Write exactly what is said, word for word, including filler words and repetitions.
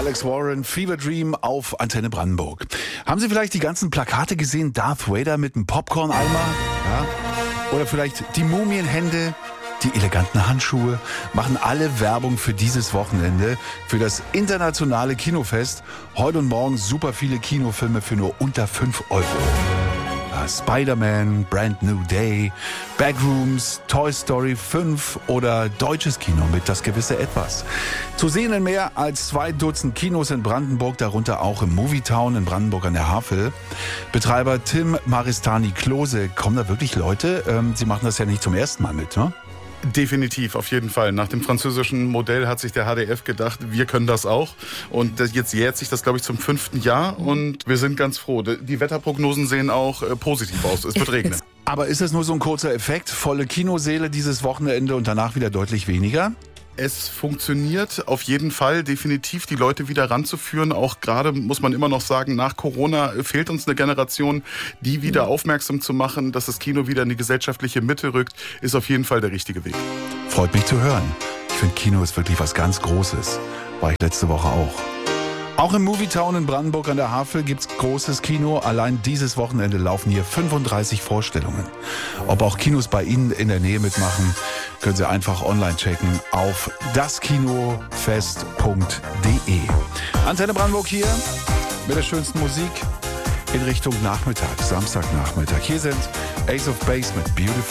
Alex Warren, Fever Dream auf Antenne Brandenburg. Haben Sie vielleicht die ganzen Plakate gesehen? Darth Vader mit einem Popcorn-Eimer? Ja? Oder vielleicht die Mumienhände? Die eleganten Handschuhe machen alle Werbung für dieses Wochenende, für das internationale Kinofest. Heute und morgen super viele Kinofilme für nur unter fünf Euro. Ja, Spider-Man, Brand New Day, Backrooms, Toy Story fünf oder deutsches Kino mit Das gewisse Etwas. Zu sehen in mehr als zwei Dutzend Kinos in Brandenburg, darunter auch im Movietown in Brandenburg an der Havel. Betreiber Tim Maristani-Klose, kommen da wirklich Leute? Ähm, Sie machen das ja nicht zum ersten Mal mit, ne? Definitiv, auf jeden Fall. Nach dem französischen Modell hat sich der H D F gedacht, wir können das auch. Und jetzt jährt sich das, glaube ich, zum fünften Jahr und wir sind ganz froh. Die Wetterprognosen sehen auch äh, positiv aus. Es wird regnen. Aber ist das nur so ein kurzer Effekt? Volle Kinosäle dieses Wochenende und danach wieder deutlich weniger? Es funktioniert auf jeden Fall, definitiv die Leute wieder ranzuführen. Auch gerade, muss man immer noch sagen, nach Corona fehlt uns eine Generation, die wieder aufmerksam zu machen, dass das Kino wieder in die gesellschaftliche Mitte rückt, ist auf jeden Fall der richtige Weg. Freut mich zu hören. Ich finde, Kino ist wirklich was ganz Großes. War ich letzte Woche auch. Auch im Movietown in Brandenburg an der Havel gibt's großes Kino. Allein dieses Wochenende laufen hier fünfunddreißig Vorstellungen. Ob auch Kinos bei Ihnen in der Nähe mitmachen, können Sie einfach online checken auf das kinofest punkt de. Antenne Brandenburg hier mit der schönsten Musik in Richtung Nachmittag, Samstagnachmittag. Hier sind Ace of Base mit Beautiful.